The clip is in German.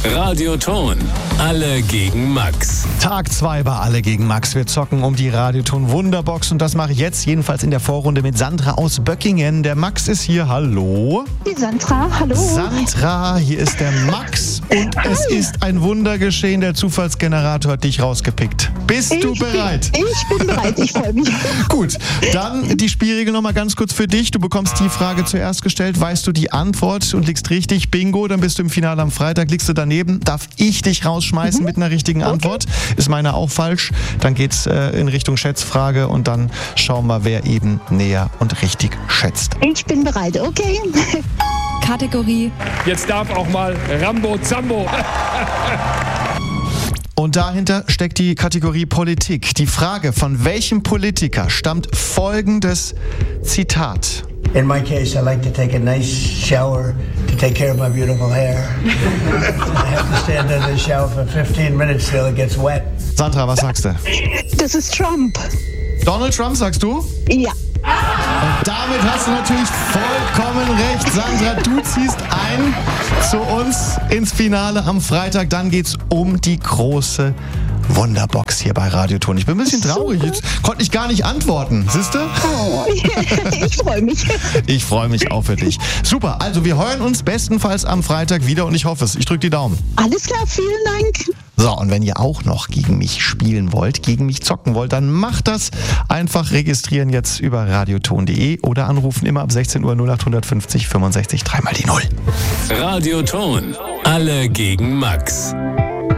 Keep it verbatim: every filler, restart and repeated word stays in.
Radioton. Alle gegen Max. Tag zwei bei Alle gegen Max. Wir zocken um die Radioton Wunderbox und das mache ich jetzt jedenfalls in der Vorrunde mit Sandra aus Böckingen. Der Max ist hier. Hallo. Die Sandra, hallo. Sandra, hier ist der Max und Hi. Es ist ein Wunder geschehen. Der Zufallsgenerator hat dich rausgepickt. Bist Ich du bereit? Bin, ich bin bereit, ich freue mich. Gut, dann die Spielregel nochmal ganz kurz für dich. Du bekommst die Frage zuerst gestellt, weißt du die Antwort und liegst richtig, bingo, dann bist du im Finale am Freitag. Liegst du daneben, darf ich dich rausschmeißen mhm. mit einer richtigen okay. Antwort. Ist meine auch falsch. Dann geht's äh, in Richtung Schätzfrage und dann schauen wir, wer eben näher und richtig schätzt. Ich bin bereit, okay. Kategorie. Jetzt darf auch mal Rambo Zambo. Und dahinter steckt die Kategorie Politik. Die Frage, von welchem Politiker stammt folgendes Zitat? In my case, I like to take a nice shower to take care of my beautiful hair. I have to stand under the shower for fifteen minutes till it gets wet. Sandra, was sagst du? Das ist Trump. Donald Trump, sagst du? Ja. Und damit hast du natürlich vollkommen recht. Sandra, du ziehst ein zu uns ins Finale am Freitag. Dann geht's um die große Wunderbox hier bei Radioton. Ich bin ein bisschen traurig. Jetzt konnte ich gar nicht antworten. Siehst du? Oh, ich freue mich. Ich freue mich auch für dich. Super. Also wir hören uns bestenfalls am Freitag wieder und ich hoffe es. Ich drücke die Daumen. Alles klar, vielen Dank. So, und wenn ihr auch noch gegen mich spielen wollt, gegen mich zocken wollt, dann macht das. Einfach registrieren jetzt über radioton punkt de oder anrufen immer ab sechzehn Uhr null acht fünfzig fünfundsechzig dreimal die Null. Radioton. Alle gegen Max.